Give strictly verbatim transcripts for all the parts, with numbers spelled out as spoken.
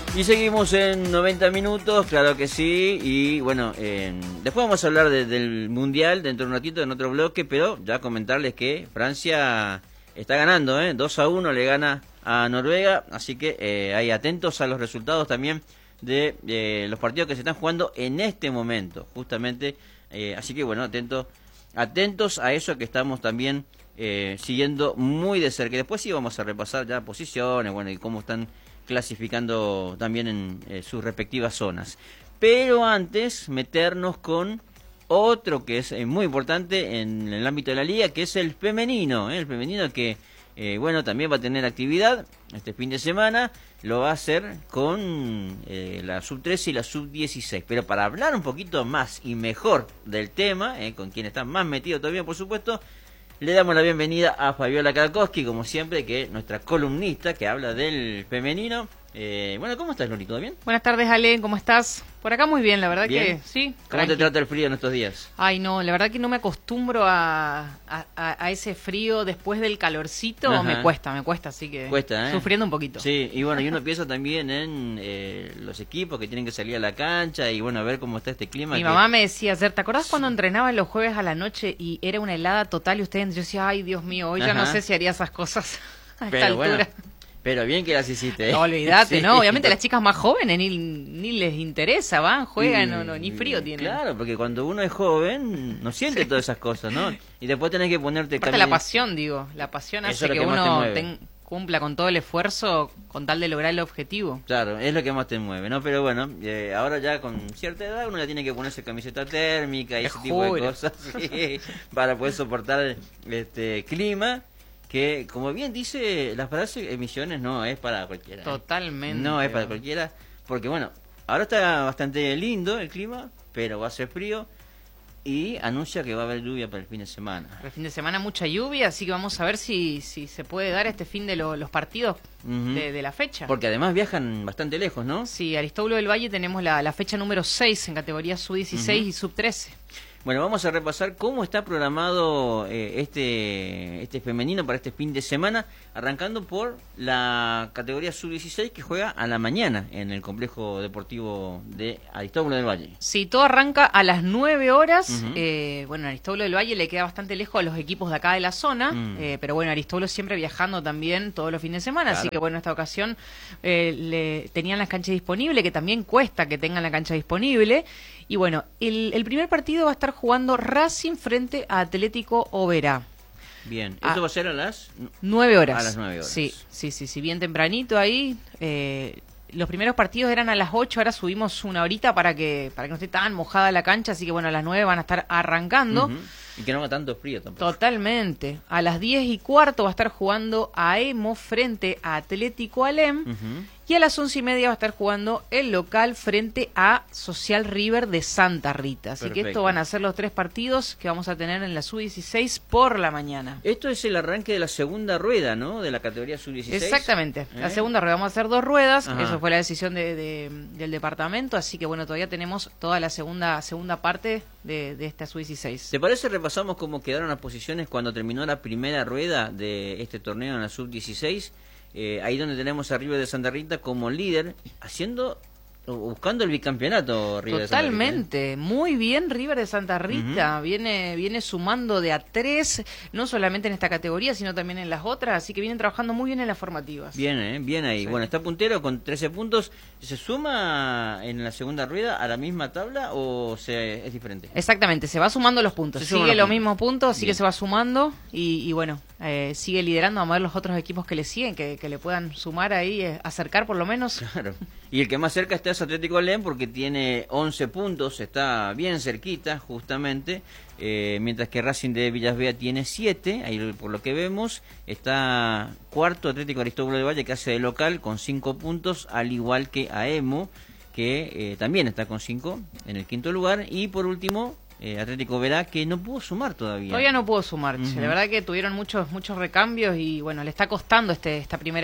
Y seguimos en noventa minutos, claro que sí, y bueno, eh, después vamos a hablar de, del Mundial dentro de un ratito en otro bloque, pero ya comentarles que Francia está ganando, ¿eh? dos a uno le gana a Noruega, así que eh, ahí atentos a los resultados también de eh, los partidos que se están jugando en este momento, justamente, eh, así que bueno, atentos, atentos a eso que estamos también eh, siguiendo muy de cerca. Y después sí vamos a repasar ya posiciones, bueno, y cómo están clasificando también en eh, sus respectivas zonas. Pero antes, meternos con otro que es eh, muy importante en el ámbito de la liga, que es el femenino, ¿eh? El femenino que, eh, bueno, también va a tener actividad este fin de semana, lo va a hacer con eh, la sub trece y la sub dieciséis. Pero para hablar un poquito más y mejor del tema, eh, con quien está más metido todavía, por supuesto, le damos la bienvenida a Fabiola Krakowski, como siempre, que es nuestra columnista que habla del femenino. Eh, bueno, ¿cómo estás, Loli? ¿Todo bien? Buenas tardes, Ale, ¿cómo estás? Por acá muy bien, la verdad ¿Bien? que sí. ¿Cómo tranqui. te trata el frío en estos días? Ay, no, la verdad que no me acostumbro a, a, a ese frío después del calorcito. Ajá. Me cuesta, me cuesta, así que Cuesta, ¿eh? sufriendo un poquito. Sí, y bueno, y uno piensa también en eh, los equipos que tienen que salir a la cancha y bueno, a ver cómo está este clima. Mi que... mamá me decía ayer, ¿te acordás cuando entrenaban los jueves a la noche y era una helada total y ustedes, yo decía, ay, Dios mío, hoy ya Ajá. no sé si haría esas cosas a esta Pero altura. bueno, pero bien que las hiciste, ¿eh? No, olvídate, Sí. ¿no? Obviamente las chicas más jóvenes ni, ni les interesa, van, juegan, Y- no, no, ni frío tienen. Claro, porque cuando uno es joven no siente todas esas cosas, ¿no? Y después tenés que ponerte... Aparte camisa- la pasión, digo, la pasión Eso hace es lo que, que más te uno mueve. ten- cumpla con todo el esfuerzo con tal de lograr el objetivo. Claro, es lo que más te mueve, ¿no? Pero bueno, eh, ahora ya con cierta edad uno ya tiene que ponerse camiseta térmica y Te ese tipo de juro. cosas sí, para poder soportar este clima que, como bien dice la frase, emisiones no es para cualquiera. ¿eh? Totalmente. No es para cualquiera, porque bueno, ahora está bastante lindo el clima, pero va a ser frío y anuncia que va a haber lluvia para el fin de semana. El fin de semana mucha lluvia, así que vamos a ver si, si se puede dar este fin de lo- los partidos Ujú. de, de la fecha. Porque además viajan bastante lejos, ¿no? Sí, Aristóbulo del Valle tenemos la, la fecha número seis en categoría sub dieciséis Ujú. y sub trece. Bueno, vamos a repasar cómo está programado eh, este este femenino para este fin de semana, arrancando por la categoría sub dieciséis que juega a la mañana en el complejo deportivo de Aristóbulo del Valle. Sí, todo arranca a las nueve horas. Ujú. eh, bueno, Aristóbulo del Valle le queda bastante lejos a los equipos de acá de la zona, Mm. eh, pero bueno, Aristóbulo siempre viajando también todos los fines de semana, Claro. así que bueno, esta ocasión eh, le, tenían las canchas disponibles, que también cuesta que tengan la cancha disponible. Y bueno, el, el primer partido va a estar jugando Racing frente a Atlético Oberá. Bien, Ah. ¿eso va a ser a las...? Nueve horas. A las nueve horas. Sí, sí, sí, sí, bien tempranito ahí. Eh, los primeros partidos eran a las ocho, ahora subimos una horita para que para que no esté tan mojada la cancha, así que bueno, a las nueve van a estar arrancando. Ujú. Y que no haga tanto frío tampoco. Totalmente. A las diez y cuarto va a estar jugando Aemo frente a Atlético Alem. Ujú. Y a las once y media va a estar jugando el local frente a Social River de Santa Rita. Así que Perfecto. estos van a ser los tres partidos que vamos a tener en la sub dieciséis por la mañana. Esto es el arranque de la segunda rueda, ¿no? De la categoría sub dieciséis. Exactamente. La ¿Eh? segunda rueda vamos a hacer dos ruedas. Ajá. Eso fue la decisión de, de- del departamento. Así que bueno, todavía tenemos toda la segunda segunda parte de, de esta sub dieciséis. ¿Te parece repasamos cómo quedaron las posiciones cuando terminó la primera rueda de este torneo en la sub dieciséis? Eh, ahí donde tenemos a River de Santa Rita como líder, haciendo o buscando el bicampeonato River de Santa Rita, ¿eh? Totalmente, muy bien River de Santa Rita, Ujú. viene viene sumando de a tres, no solamente en esta categoría, sino también en las otras, así que vienen trabajando muy bien en las formativas. Bien, ¿eh? Bien ahí. Sí. Bueno, está puntero con trece puntos. ¿Se suma en la segunda rueda a la misma tabla o se, es diferente? Exactamente, se va sumando los puntos, Se suman sigue los los puntos. mismos puntos, así Bien. que se va sumando y, y bueno, eh, sigue liderando. Vamos a ver los otros equipos que le siguen, que, que le puedan sumar ahí, eh, acercar por lo menos. Claro. Y el que más cerca está es Atlético Alem porque tiene once puntos, está bien cerquita justamente, eh, mientras que Racing de Villas Bea tiene siete, ahí por lo que vemos, está cuarto Atlético Aristóbulo del Valle que hace de local con cinco puntos, al igual que Aemo, que eh, también está con cinco en el quinto lugar, y por último eh, Atlético Verá, que no pudo sumar todavía. Todavía no pudo sumar, che. Ujú. La verdad que tuvieron muchos muchos recambios y bueno, le está costando este esta primera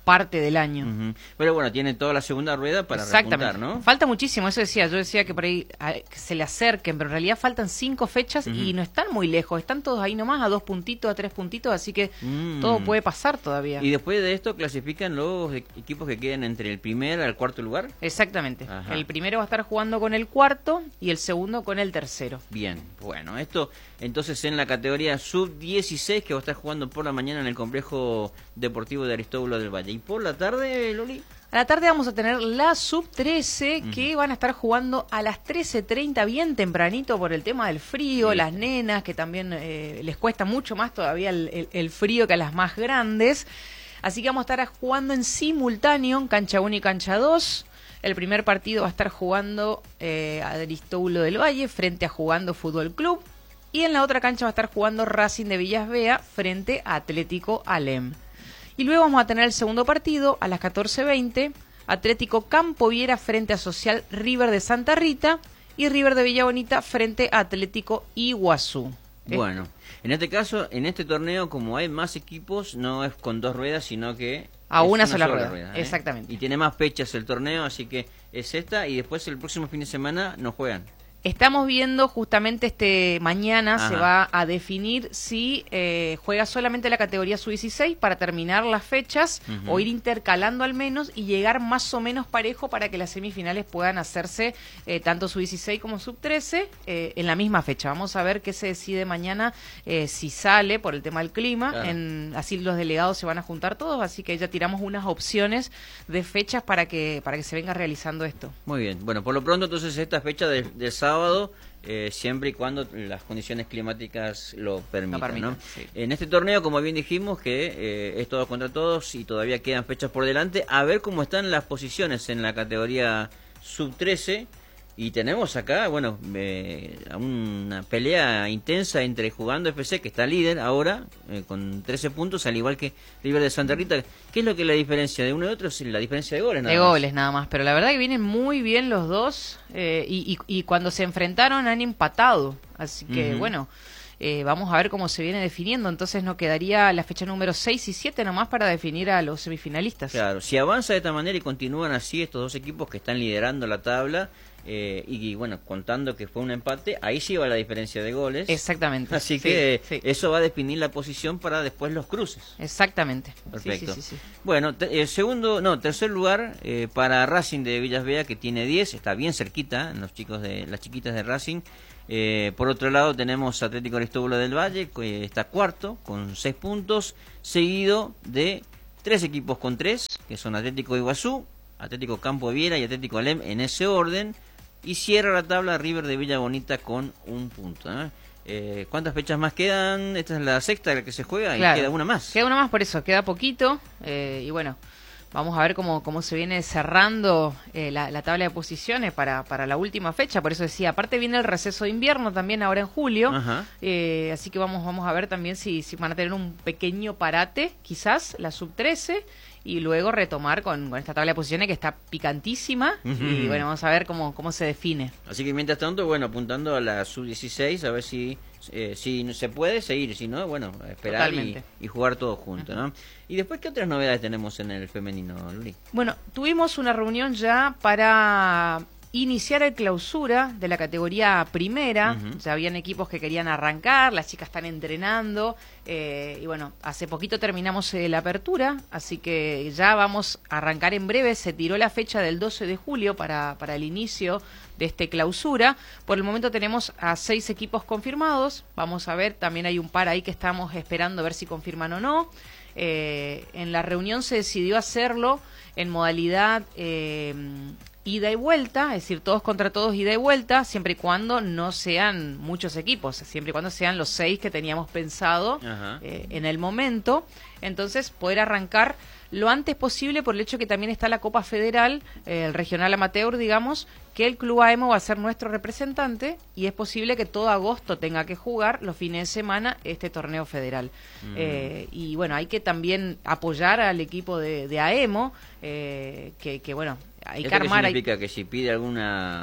parte del año. Uh-huh. Pero bueno, tiene toda la segunda rueda para repuntar, ¿no? Falta muchísimo, eso decía. Yo decía que por ahí a, que se le acerquen, pero en realidad faltan cinco fechas uh-huh. y no están muy lejos. Están todos ahí nomás, a dos puntitos, a tres puntitos, así que mm. todo puede pasar todavía. ¿Y después de esto clasifican los equipos que queden entre el primer al cuarto lugar? Exactamente. Ajá. El primero va a estar jugando con el cuarto y el segundo con el tercero. Bien, bueno, esto entonces en la categoría sub dieciséis que va a estar jugando por la mañana en el complejo deportivo de Aristóbulo del Valle. ¿Y por la tarde, Loli? A la tarde vamos a tener la sub trece uh-huh. que van a estar jugando a las trece treinta, bien tempranito por el tema del frío, sí. Las nenas que también eh, les cuesta mucho más todavía el, el, el frío que a las más grandes. Así que vamos a estar jugando en simultáneo en cancha uno y cancha dos. El primer partido va a estar jugando eh, Aristóbulo del Valle frente a Jugando Fútbol Club. Y en la otra cancha va a estar jugando Racing de Villas Bea frente a Atlético Alem. Y luego vamos a tener el segundo partido a las catorce veinte, Atlético Campo Viera frente a Social River de Santa Rita y River de Villa Bonita frente a Atlético Iguazú. Bueno, ¿Eh? en este caso, en este torneo, como hay más equipos, no es con dos ruedas, sino que a una, una sola, sola rueda, rueda ¿eh? Exactamente. Y tiene más fechas el torneo, así que es esta, y después el próximo fin de semana no juegan. Estamos viendo justamente este mañana Ajá. se va a definir si eh, juega solamente la categoría sub dieciséis para terminar las fechas uh-huh. o ir intercalando al menos y llegar más o menos parejo para que las semifinales puedan hacerse eh, tanto sub dieciséis como sub trece eh, en la misma fecha. Vamos a ver qué se decide mañana eh, si sale por el tema del clima. Claro. En, así los delegados se van a juntar todos, así que ya tiramos unas opciones de fechas para que para que se venga realizando esto. Muy bien. Bueno, por lo pronto entonces esta fecha de, de sábado Eh, siempre y cuando las condiciones climáticas lo permitan, no permitan, ¿no? Sí. En este torneo, como bien dijimos, que eh, es todo contra todos y todavía quedan fechas por delante, a ver cómo están las posiciones en la categoría sub trece. Y tenemos acá, bueno, eh, una pelea intensa entre Jugando F C, que está líder ahora, eh, con trece puntos, al igual que River de Santa Rita. ¿Qué es lo que es la diferencia de uno y otro? Es la diferencia de goles, nada de más. goles, nada más. Pero la verdad que vienen muy bien los dos, eh, y, y, y cuando se enfrentaron han empatado. Así que, uh-huh. bueno, eh, vamos a ver cómo se viene definiendo. Entonces nos quedaría la fecha número seis y siete nomás para definir a los semifinalistas. Claro, si avanza de esta manera y continúan así estos dos equipos que están liderando la tabla, Eh, y, y bueno, contando que fue un empate, ahí sí va la diferencia de goles. Exactamente. Así sí, que sí. eso va a definir la posición para después los cruces. Exactamente. Perfecto. Sí, sí, sí, sí. Bueno, te, eh, segundo, no, tercer lugar eh, para Racing de Villas Bea, que tiene diez, está bien cerquita, los chicos de las chiquitas de Racing. Eh, por otro lado tenemos Atlético Aristóbulo del Valle, que está cuarto con seis puntos, seguido de tres equipos con tres, que son Atlético Iguazú, Atlético Campo Viera y Atlético Alem en ese orden. Y cierra la tabla River de Villa Bonita con un punto. ¿eh? Eh, ¿Cuántas fechas más quedan? Esta es la sexta la que se juega, claro. Y queda una más. Queda una más, por eso, queda poquito. Eh, y bueno, vamos a ver cómo, cómo se viene cerrando eh, la, la tabla de posiciones para, para la última fecha. Por eso decía, aparte viene el receso de invierno también ahora en julio. Eh, así que vamos, vamos a ver también si, si van a tener un pequeño parate, quizás, la sub trece. Y luego retomar con, con esta tabla de posiciones que está picantísima. Uh-huh. Y bueno, vamos a ver cómo, cómo se define. Así que mientras tanto, bueno, apuntando a la sub dieciséis, a ver si eh, si se puede seguir, si no, bueno, esperar y, y jugar todos juntos, uh-huh. ¿no? Y después, ¿qué otras novedades tenemos en el femenino, Luli? Bueno, tuvimos una reunión ya para iniciar el clausura de la categoría primera. Uh-huh. Ya habían equipos que querían arrancar, las chicas están entrenando, eh, y bueno, hace poquito terminamos eh, la apertura, así que ya vamos a arrancar en breve. Se tiró la fecha del doce de julio para, para el inicio de este clausura. Por el momento tenemos a seis equipos confirmados, vamos a ver, también hay un par ahí que estamos esperando a ver si confirman o no. Eh, en la reunión se decidió hacerlo en modalidad eh, ida y vuelta, es decir, todos contra todos, ida y vuelta, siempre y cuando no sean muchos equipos, siempre y cuando sean los seis que teníamos pensado eh, en el momento. Entonces, poder arrancar lo antes posible por el hecho que también está la Copa Federal, eh, el regional amateur, digamos, que el Club A E M O va a ser nuestro representante y es posible que todo agosto tenga que jugar los fines de semana este torneo federal. Mm. Eh, y bueno, hay que también apoyar al equipo de, de A E M O, eh, que, que bueno, hay que ¿Esto armar... qué significa? Hay... ¿Que si pide algún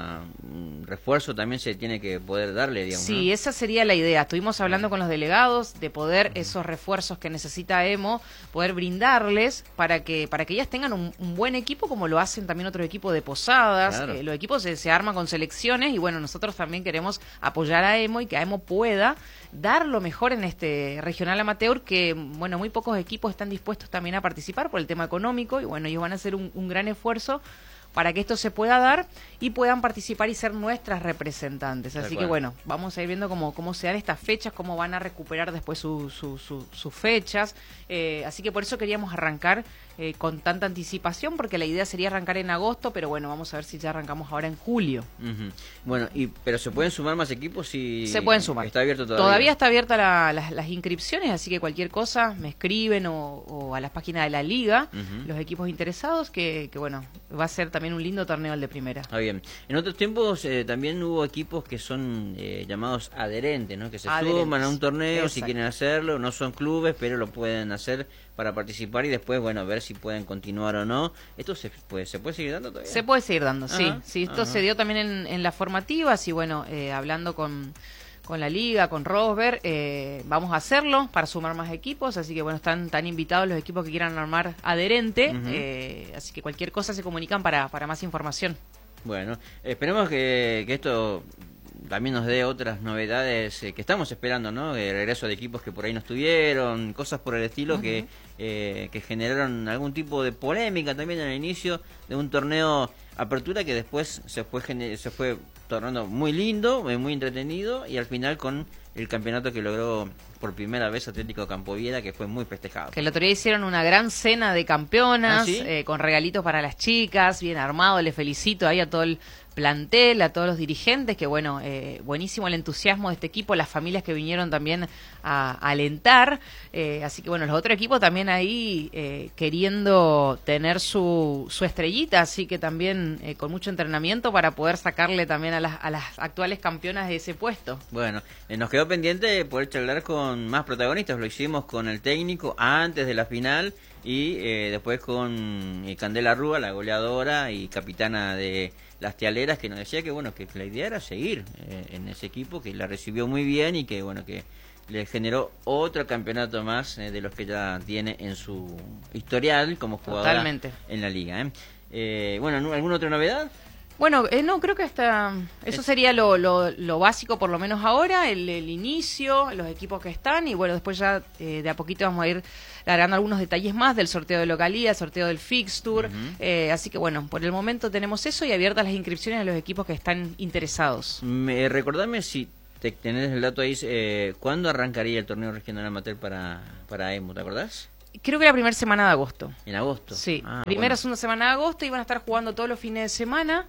refuerzo también se tiene que poder darle, digamos? Sí, ¿no? esa sería la idea. Estuvimos hablando con los delegados de poder uh-huh. esos refuerzos que necesita Emo, poder brindarles para que para que ellas tengan un, un buen equipo, como lo hacen también otros equipos de Posadas. Claro. Eh, los equipos se, se arman con selecciones y bueno, nosotros también queremos apoyar a Emo y que a Emo pueda dar lo mejor en este regional amateur, que bueno, muy pocos equipos están dispuestos también a participar por el tema económico y bueno, ellos van a hacer un, un gran esfuerzo para que esto se pueda dar y puedan participar y ser nuestras representantes. Así que bueno, vamos a ir viendo cómo, cómo se dan estas fechas, cómo van a recuperar después su, su, su, sus fechas. Eh, así que por eso queríamos arrancar eh, con tanta anticipación, porque la idea sería arrancar en agosto, pero bueno, vamos a ver si ya arrancamos ahora en julio. Uh-huh. Bueno, y pero ¿se pueden sumar más equipos? Si se pueden sumar. Está abierto todavía. Todavía está abierta la, la, las inscripciones, así que cualquier cosa me escriben o, o a las páginas de la liga, uh-huh. los equipos interesados, que, que bueno, va a ser también un lindo torneo el de primera. Ah, bien. En otros tiempos eh, también hubo equipos que son eh, llamados adherentes, ¿no? Que se adherentes. suman a un torneo. Exacto. Si quieren hacerlo, no son clubes, pero lo pueden hacer para participar y después, bueno, ver si pueden continuar o no. ¿Esto se puede, se puede seguir dando todavía? Se puede seguir dando, sí. Ajá, sí esto ajá. se dio también en, en las formativas y bueno, eh, hablando con... con la liga, con Rosberg, eh, vamos a hacerlo para sumar más equipos, así que bueno, están tan invitados los equipos que quieran armar adherente, uh-huh. eh, así que cualquier cosa se comunican para, para más información. Bueno, esperemos que, que esto también nos dé otras novedades eh, que estamos esperando, ¿no? El regreso de equipos que por ahí no estuvieron, cosas por el estilo uh-huh. que, eh, que generaron algún tipo de polémica también en el inicio de un torneo apertura que después se fue se fue tornando muy lindo, muy entretenido y al final con el campeonato que logró por primera vez Atlético Campoviera, que fue muy festejado. Que el otro día hicieron una gran cena de campeonas, ¿Ah, sí? eh, con regalitos para las chicas, bien armado, le felicito ahí a todo el plantel, a todos los dirigentes, que bueno, eh, buenísimo el entusiasmo de este equipo, las familias que vinieron también a, a alentar, eh, así que bueno, los otros equipos también ahí eh, queriendo tener su, su estrellita, así que también eh, con mucho entrenamiento para poder sacarle también a las, a las actuales campeonas de ese puesto. Bueno, eh, nos quedó pendiente poder charlar con más protagonistas, lo hicimos con el técnico antes de la final y eh, después con eh, Candela Rúa, la goleadora y capitana de las Tialeras, que nos decía que bueno, que la idea era seguir eh, en ese equipo, que la recibió muy bien y que bueno, que le generó otro campeonato más eh, de los que ya tiene en su historial como jugadora Totalmente. en la liga. ¿eh? Eh, bueno, ¿alguna otra novedad? Bueno, eh, no, creo que hasta eso sería lo, lo, lo básico, por lo menos ahora, el, el inicio, los equipos que están, y bueno, después ya eh, de a poquito vamos a ir largando algunos detalles más del sorteo de localía, el sorteo del fixture, uh-huh. eh, así que bueno, por el momento tenemos eso y abiertas las inscripciones a los equipos que están interesados. Me, recordame si te, tenés el dato ahí, eh, ¿cuándo arrancaría el torneo regional amateur para, para Emo, te acordás? Creo que la primera semana de agosto. ¿En agosto? Sí, ah, primera, bueno. segunda semana de agosto y van a estar jugando todos los fines de semana.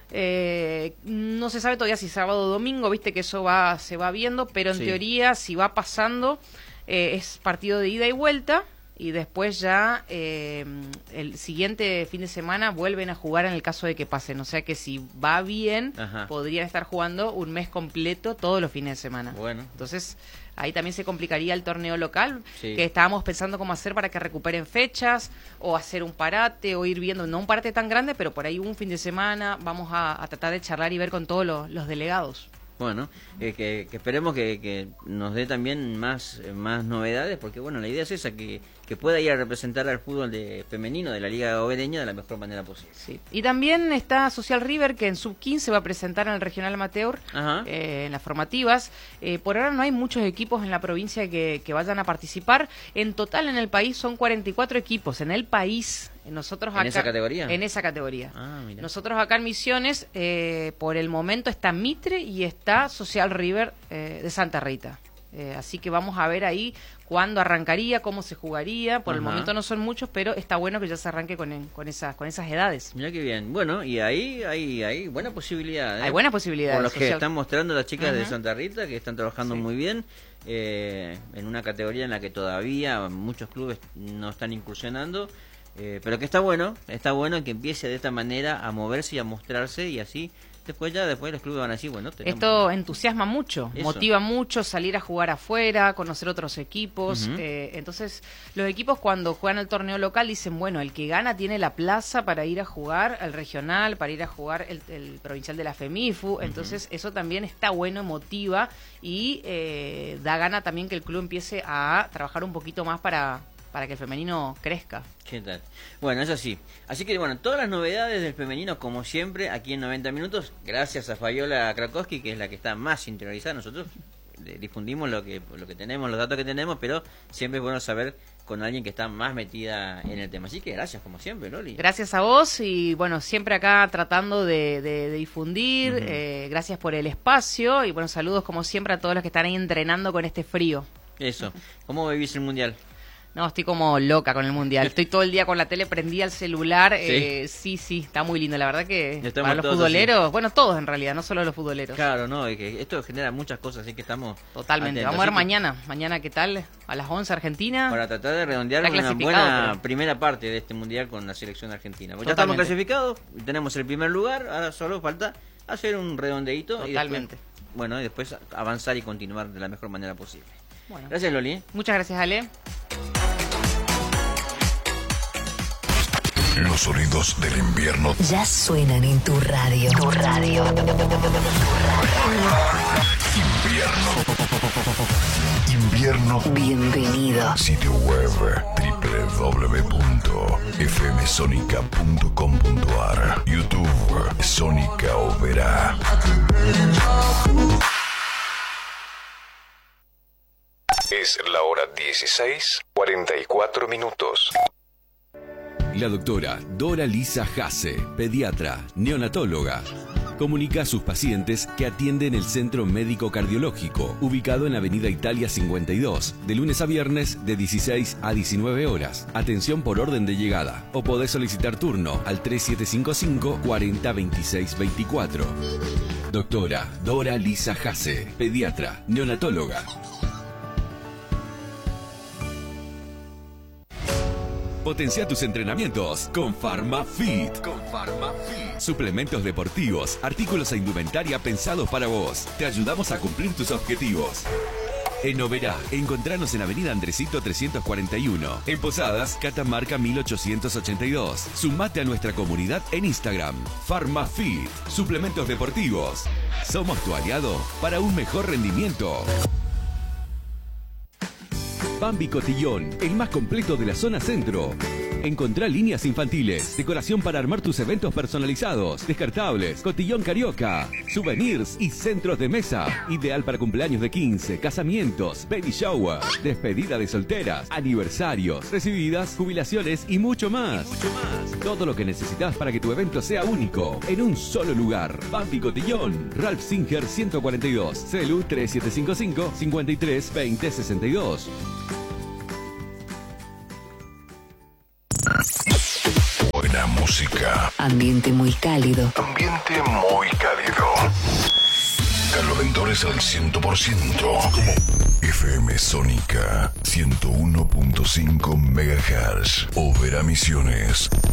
Eh, no se sabe todavía si sábado o domingo, viste que eso va se va viendo, pero en sí. teoría si va pasando eh, es partido de ida y vuelta y después ya eh, el siguiente fin de semana vuelven a jugar en el caso de que pasen, o sea que si va bien Ajá. podrían estar jugando un mes completo todos los fines de semana. Bueno, entonces ahí también se complicaría el torneo local, sí. que estábamos pensando cómo hacer para que recuperen fechas, o hacer un parate, o ir viendo, no un parate tan grande, pero por ahí un fin de semana vamos a, a tratar de charlar y ver con todos los, los delegados. Bueno, eh, que, que esperemos que, que nos dé también más, más novedades, porque bueno, la idea es esa, que, que pueda ir a representar al fútbol de femenino de la Liga Ovedeña de la mejor manera posible. Sí. Y también está Social River, que en sub quince va a presentar en el Regional Amateur, eh, en las formativas. Eh, por ahora no hay muchos equipos en la provincia que, que vayan a participar. En total en el país son cuarenta y cuatro equipos, en el país. Nosotros ¿En acá, esa categoría? En esa categoría. Ah, mira. Nosotros acá en Misiones, eh, por el momento está Mitre y está Social River eh, de Santa Rita. Eh, así que vamos a ver ahí cuándo arrancaría, cómo se jugaría. Por Ajá. el momento no son muchos, pero está bueno que ya se arranque con, con, esas, con esas edades. Mira qué bien. Bueno, y ahí hay, hay buena posibilidad. ¿eh? Hay buena posibilidad. Por lo que están mostrando las chicas uh-huh. de Santa Rita, que están trabajando sí. muy bien. Eh, en una categoría en la que todavía muchos clubes no están incursionando. Eh, pero que está bueno, está bueno que empiece de esta manera a moverse y a mostrarse y así después ya después los clubes van a decir, bueno, tenemos... Esto entusiasma mucho, Eso. motiva mucho salir a jugar afuera, conocer otros equipos. Uh-huh. eh, entonces, los equipos cuando juegan el torneo local dicen, bueno, el que gana tiene la plaza para ir a jugar al regional, para ir a jugar el, el provincial de la FEMIFU. Uh-huh. Entonces, eso también está bueno, motiva y eh, da gana también que el club empiece a trabajar un poquito más para... para que el femenino crezca. ¿Qué tal? Bueno, eso sí. Así que, bueno, todas las novedades del femenino, como siempre, aquí en noventa minutos, gracias a Fabiola Krakowski, que es la que está más interiorizada. Nosotros difundimos lo que lo que tenemos, los datos que tenemos, pero siempre es bueno saber con alguien que está más metida en el tema. Así que gracias, como siempre, Loli. Gracias a vos y, bueno, siempre acá tratando de, de, de difundir. Uh-huh. eh, gracias por el espacio y, bueno, saludos, como siempre, a todos los que están ahí entrenando con este frío. Eso. ¿Cómo vivís el Mundial? No, estoy como loca con el Mundial. Estoy todo el día con la tele prendida al celular. ¿Sí? Eh, sí, sí, está muy lindo. La verdad que para los futboleros, así. Bueno, todos en realidad, no solo los futboleros. Claro, no, es que esto genera muchas cosas, así que estamos totalmente. Atentos. Vamos a ver mañana. Mañana, ¿qué tal? A las once, Argentina. Para tratar de redondear una buena pero... primera parte de este Mundial con la selección argentina. Pues ya estamos clasificados, tenemos el primer lugar, ahora solo falta hacer un redondeíto. Totalmente. Y después, bueno, y después avanzar y continuar de la mejor manera posible. Bueno. Gracias, Loli. Muchas gracias, Ale. Los sonidos del invierno ya suenan en tu radio. Tu radio. Invierno. Invierno. Bienvenido. Sitio web doble u doble u doble u punto f m sonica punto com punto a r. YouTube Sónica Opera. Es la hora dieciséis, cuarenta y cuatro minutos. La doctora Dora Lisa Hasse, pediatra, neonatóloga, comunica a sus pacientes que atienden el Centro Médico Cardiológico, ubicado en Avenida Italia cincuenta y dos, de lunes a viernes de dieciséis a diecinueve horas. Atención por orden de llegada. O podés solicitar turno al tres siete cinco cinco, cuatro cero, veintiséis veinticuatro. Doctora Dora Lisa Hasse, pediatra, neonatóloga. Potencia tus entrenamientos con PharmaFit. Con PharmaFit. Suplementos deportivos, artículos e indumentaria pensados para vos. Te ayudamos a cumplir tus objetivos. En Oberá, encontranos en Avenida Andresito trescientos cuarenta y uno. En Posadas, Catamarca mil ochocientos ochenta y dos. Sumate a nuestra comunidad en Instagram. PharmaFit. Suplementos deportivos. Somos tu aliado para un mejor rendimiento. Bambi Cotillón, el más completo de la zona centro. Encontrá líneas infantiles, decoración para armar tus eventos personalizados, descartables, cotillón carioca, souvenirs y centros de mesa. Ideal para cumpleaños de quince, casamientos, baby shower, despedida de solteras, aniversarios, recibidas, jubilaciones y mucho más. Y mucho más. Todo lo que necesitas para que tu evento sea único, en un solo lugar. Bambi Cotillón, Ralph Singer ciento cuarenta y dos, Celu tres siete cinco cinco, cinco tres dos cero seis dos. Buena música. Ambiente muy cálido. Ambiente muy cálido. Calorentores al cien por ciento. F M Sónica ciento uno punto cinco megahertz. Opera Misiones.